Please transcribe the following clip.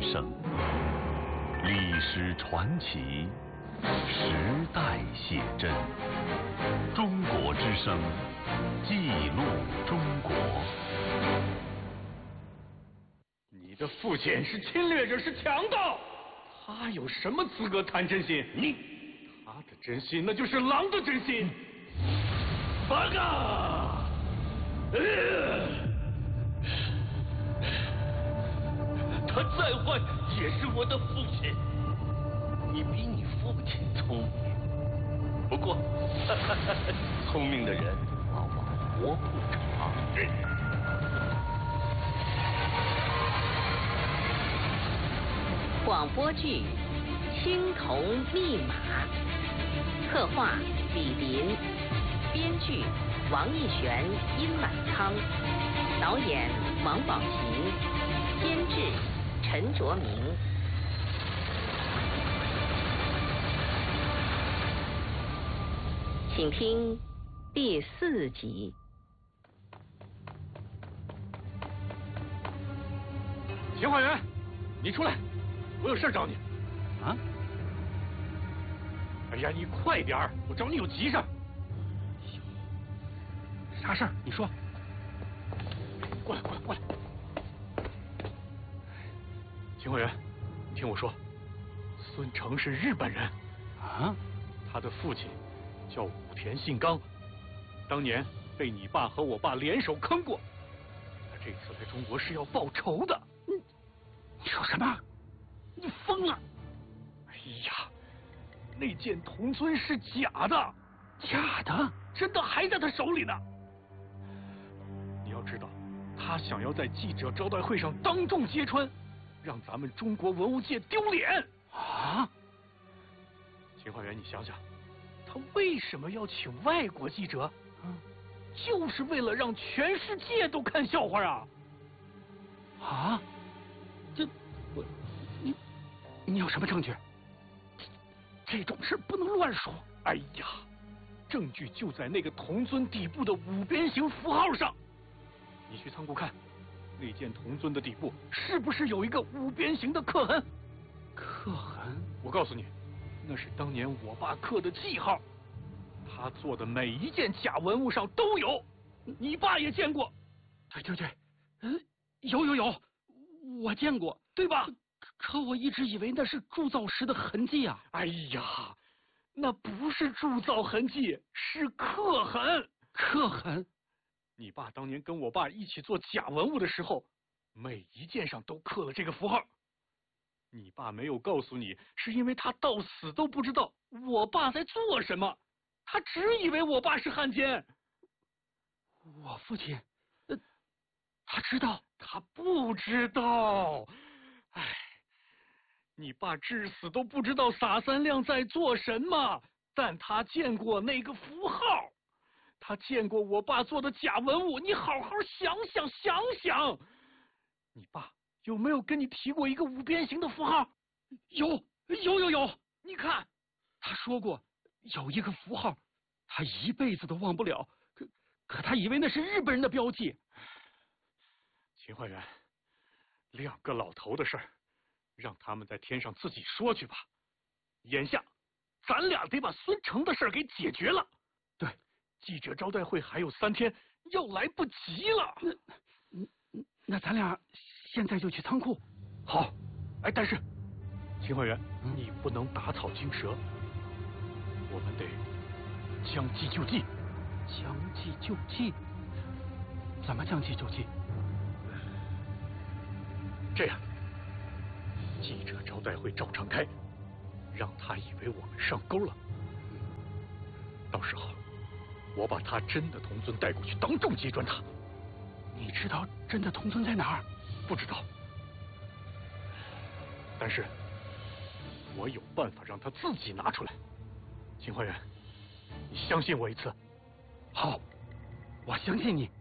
声，历史传奇，时代写真。中国之声，记录中国。 你的父亲是侵略者，是强盗，他有什么资格谈真心？他的真心那就是狼的真心。八嘎！ 他再坏也是我的父亲。你比你父亲聪明，不过聪明的人往往活不长。 广播剧《青铜密码》，策划李林，编剧王艺璇、殷满仓，导演王宝琴，监制陈卓明。请听第4集。 秦化元，你出来，我有事找你。 啊？ 哎呀，你快点儿，我找你有急事。 啥事儿？你说。 过来。秦化元，你听我说，孙成是日本人。 啊？ 他的父亲叫武田信纲，当年被你爸和我爸联手坑过。他这次来中国是要报仇的。 你说什么？你疯了！ 哎呀，那件铜尊是假的。 假的？ 真的还在他手里呢。你要知道，他想要在记者招待会上当众揭穿，让咱们中国文物界丢脸。 啊！ 秦化元，你想想，他为什么要请外国记者？就是为了让全世界都看笑话啊！ 啊？你有什么证据？这种事不能乱说。 哎呀，证据就在那个铜尊底部的五边形符号上。你去仓库看，那件铜尊的底部是不是有一个五边形的刻痕？ 刻痕？ 我告诉你，那是当年我爸刻的记号。他做的每一件假文物上都有，你爸也见过。 对，有，我见过， 对吧？ 可我一直以为那是铸造时的痕迹啊！ 哎呀，那不是铸造痕迹，是刻痕。 刻痕？ 你爸当年跟我爸一起做假文物的时候，每一件上都刻了这个符号。你爸没有告诉你，是因为他到死都不知道我爸在做什么，他只以为我爸是汉奸。 我父亲，他知道？ 他不知道。哎，你爸至死都不知道撒三亮在做什么，但他见过那个符号，他见过我爸做的假文物。你好好想想，你爸有没有跟你提过一个五边形的符号？ 有， 你看， 他说过有一个符号，他一辈子都忘不了。可他以为那是日本人的标记。 秦化元，两个老头的事儿，让他们在天上自己说去吧。眼下，咱俩得把孙成的事儿给解决了。 对， 记者招待会还有3天，要来不及了。 那咱俩现在就去仓库。 好，哎，但是秦化元，你不能打草惊蛇，我们得将计就计。 将计就计？怎么将计就计？ 这样，记者招待会照常开，让他以为我们上钩了。到时候我把他真的铜尊带过去，当众揭穿他。 你知道真的铜尊在哪儿？ 不知道，但是我有办法让他自己拿出来。秦化元，你相信我一次。 好，我相信你。